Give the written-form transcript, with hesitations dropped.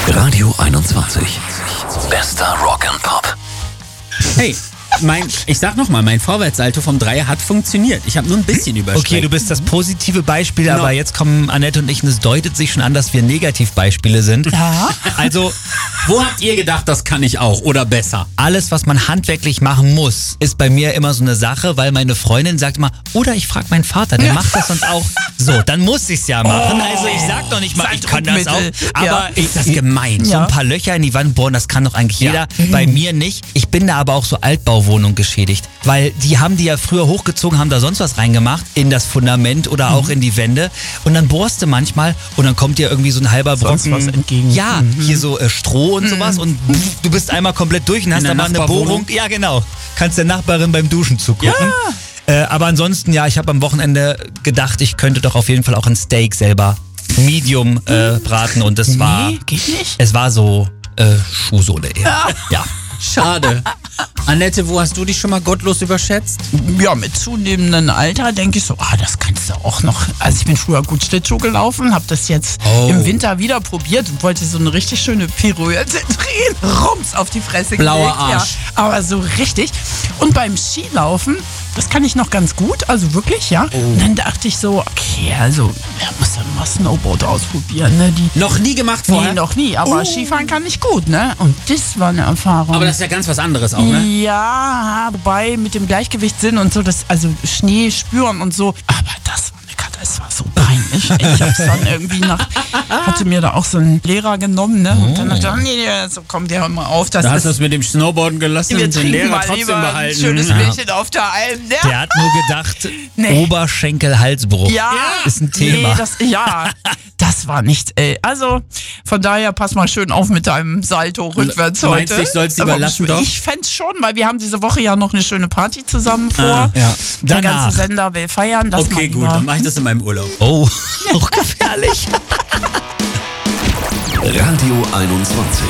Radio 21. Bester Rock and Pop. Hey, ich sag nochmal, mein Vorwärtssalto vom Dreier hat funktioniert. Ich habe nur ein bisschen überstreckt. Okay, du bist das positive Beispiel, aber jetzt kommen Annette und ich und es deutet sich schon an, dass wir Negativbeispiele sind. Ja. Also, wo habt ihr gedacht, das kann ich auch oder besser? alles, was man handwerklich machen muss, ist bei mir immer so eine Sache, weil meine Freundin sagt immer, oder ich frage meinen Vater, der macht das sonst auch so. Dann muss ich's ja machen. Also ich sag doch nicht mal, ich kann das auch. Aber Ist das gemein? so ein paar Löcher in die Wand bohren, das kann doch eigentlich jeder. Bei mir nicht. Ich bin da aber auch so Altbauwohnung geschädigt. Weil die haben die ja früher hochgezogen, haben da sonst was reingemacht in das Fundament oder auch in die Wände. Und dann bohrst du manchmal und dann kommt dir irgendwie so ein halber Brocken was entgegen. Ja, hier so Stroh und sowas und du bist einmal komplett durch und hast der aber eine Nachbarwohnung? Bohrung. Ja, genau. Kannst der Nachbarin beim Duschen zugucken. Aber ansonsten, ja, ich habe am Wochenende gedacht, ich könnte doch auf jeden Fall auch ein Steak selber Medium braten und es war... Nee, geht nicht. Es war so Schuhsohle eher. Ja. Schade. Annette, wo hast du dich schon mal gottlos überschätzt? Ja, mit zunehmendem Alter denke ich so, das kannst du auch noch. Also ich bin früher gut Schlittschuh gelaufen, habe das jetzt im Winter wieder probiert und wollte so eine richtig schöne Pirouette drehen. Rums auf die Fresse Blauer gelegt. Arsch. Ja, aber so richtig. Und beim Skilaufen, das kann ich noch ganz gut, also wirklich, ja. Und dann dachte ich so, okay, also muss dann mal Snowboard ausprobieren, ne? Noch nie gemacht vorher? Nee, noch nie, aber Skifahren kann ich gut, ne? Und das war eine Erfahrung. Aber das ist ja ganz was anderes auch, ne? Ja, wobei mit dem Gleichgewichtssinn und so, also Schnee spüren und so. Aber das war eine Katastrophe, das war so peinlich. Ich hab's dann irgendwie hatte mir da auch so einen Lehrer genommen, ne? Und dann dachte ich, nee, so kommt der immer auf. Das Da hast du es mit dem Snowboarden gelassen wir und den trinken Lehrer mal trotzdem lieber ein behalten. schönes Bierchen auf der Alm, ne? Der hat nur gedacht, Nee. Oberschenkel-Halsbruch ist ein Thema. Nee, das war nichts, ey. Also, von daher pass mal schön auf mit deinem Salto rückwärts heute. Meinst du, ich soll's lieber Aber lassen, doch? Ich fänd's schon, weil wir haben diese Woche ja noch eine schöne Party zusammen vor. ja. Der Danach. ganze Sender will feiern. Lass Okay, mal gut, lieber. dann mach ich das in meinem Urlaub. Oh, auch gefährlich. Radio 21.